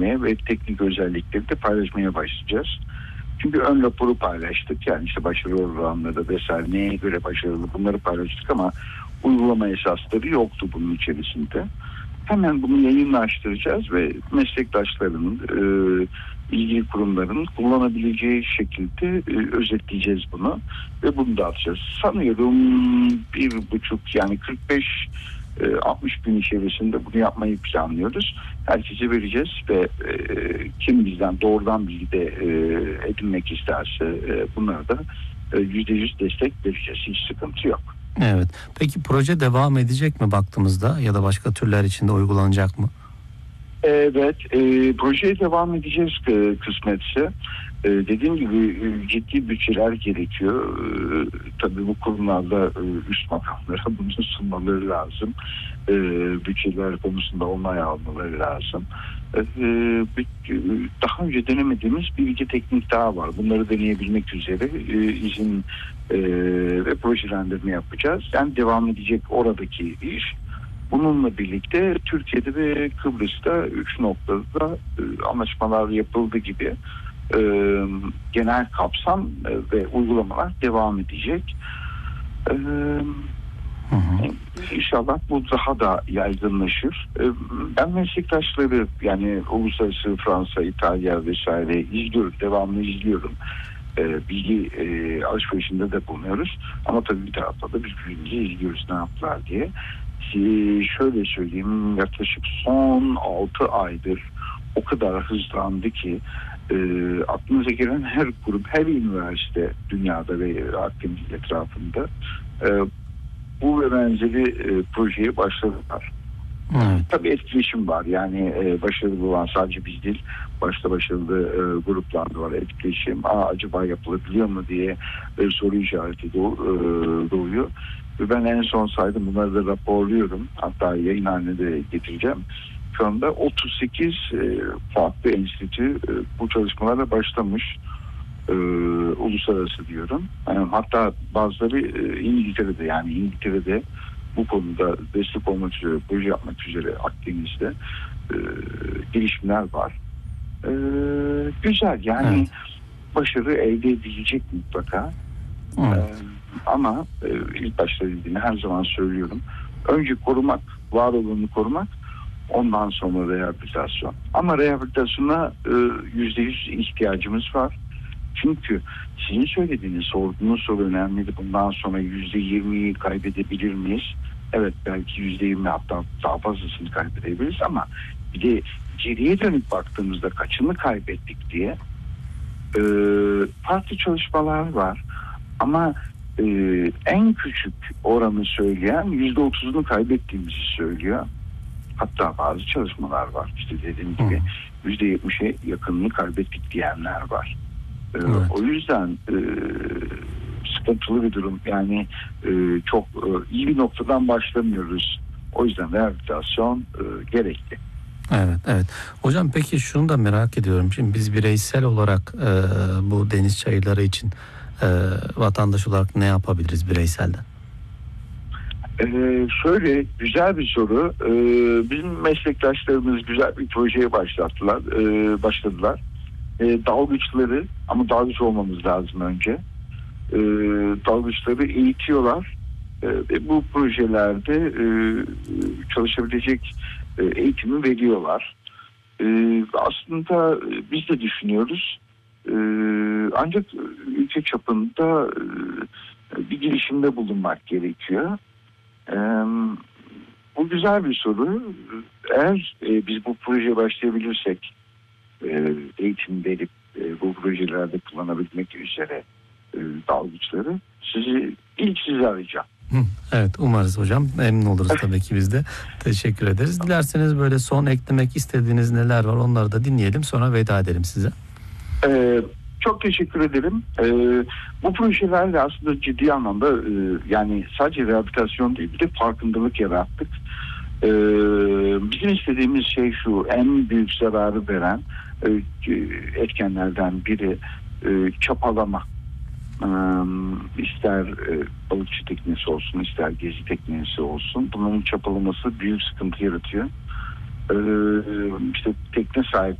geliştirmeye ve teknik özellikleri de paylaşmaya başlayacağız. Çünkü ön raporu paylaştık. Yani işte başarı oranları vesaire neye göre başarılı bunları paylaştık ama uygulama esasları yoktu bunun içerisinde. Hemen bunu yayınlaştıracağız ve meslektaşlarının, ilgili kurumların kullanabileceği şekilde özetleyeceğiz bunu ve bunu dağıtacağız. Sanıyorum 1,5 yani 45-60 gün içerisinde bunu yapmayı planlıyoruz. Herkese vereceğiz ve kim bizden doğrudan bilgi de edinmek isterse bunlara da %100 destek vereceğiz. Hiç sıkıntı yok. Evet. Peki proje devam edecek mi baktığımızda ya da başka türler içinde uygulanacak mı? Evet, projeye devam edeceğiz kısmetse. Dediğim gibi ciddi bütçeler gerekiyor. Tabii bu kurumlarda üst makamlara bunu sunmaları lazım. Bütçeler konusunda onay almaları lazım. Daha önce denemediğimiz bir iki teknik daha var. Bunları deneyebilmek üzere izin ve projelendirme yapacağız. Yani devam edecek oradaki iş. Bununla birlikte Türkiye'de ve Kıbrıs'ta 3 noktada anlaşmalar yapıldı gibi genel kapsam ve uygulamalar devam edecek. İnşallah bu daha da yaygınlaşır. Ben meslektaşları yani uluslararası Fransa, İtalya vesaire izliyorum, devamlı izliyorum. Bilgi alışverişinde de bulunuyoruz. Ama tabii bir tarafta da biz birbirimizi izliyoruz ne yaptılar diye. Şöyle söyleyeyim, yaklaşık son 6 aydır o kadar hızlandı ki aklınıza gelen her kurum, her üniversite dünyada ve Akdeniz etrafında bu ve benzeri projeye başladılar. Evet. Tabii etkileşim var. Yani başarılı olan sadece biz değil, başta başarılı gruplar da var. Etkileşim, acaba yapılabiliyor mu diye soru işareti doğuyor. Ve ben en son saydım, bunları da raporluyorum. Hatta yayın haline de getireceğim. Şu anda 38 farklı enstitü bu çalışmalarla başlamış. Uluslararası diyorum. Yani hatta bazıları İngiltere'de, yani İngiltere'de bu konuda destek olmak üzere, proje yapmak üzere Akdeniz'de gelişmeler var. Güzel yani, evet. Başarı elde edilecek mutlaka. Evet. Ama ilk başta dediğimi her zaman söylüyorum. Önce korumak, var olanı korumak, ondan sonra rehabilitasyon. Ama rehabilitasyona %100 ihtiyacımız var. Çünkü sizin söylediğiniz, sorduğunuz soru önemliydi. Bundan sonra %20'yi kaybedebilir miyiz? Evet, belki %20 hatta daha fazlasını kaybedebiliriz ama bir de geriye dönüp baktığımızda kaçını kaybettik diye farklı çalışmalar var. Ama en küçük oranı söyleyen %30'unu kaybettiğimizi söylüyor. Hatta bazı çalışmalar var. İşte dediğim gibi %70'e yakınını kaybettik diyenler var. Evet. O yüzden sıkıntılı bir durum. Yani çok iyi bir noktadan başlamıyoruz. O yüzden rehabilitasyon gerekli. Evet. Hocam peki şunu da merak ediyorum. Şimdi biz bireysel olarak bu deniz çayırları için vatandaş olarak ne yapabiliriz bireyselden? Şöyle güzel bir soru. Bizim meslektaşlarımız güzel bir projeye başladılar. Dalgıçları, ama dalgıç olmamız lazım önce. Dalgıçları eğitiyorlar ve bu projelerde çalışabilecek eğitimi veriyorlar. Aslında biz de düşünüyoruz. Ancak ülke çapında bir girişimde bulunmak gerekiyor. Bu güzel bir soru. Eğer biz bu projeye başlayabilirsek, eğitim verip bu projelerde kullanabilmek üzere dalgıçları ilk sizi arayacağım. Evet, umarız hocam. Memnun oluruz tabii ki biz de. Teşekkür ederiz. Dilerseniz böyle son eklemek istediğiniz neler var, onları da dinleyelim, sonra veda edelim size. Çok teşekkür ederim. Bu projelerle aslında ciddi anlamda yani sadece rehabilitasyon değil, bir de farkındalık yarattık. Bizim istediğimiz şey şu: en büyük zararı veren etkenlerden biri çapalama. İster balıkçı teknesi olsun, ister gezi teknesi olsun, bunun çapalaması büyük sıkıntı yaratıyor. İşte tekne sahibi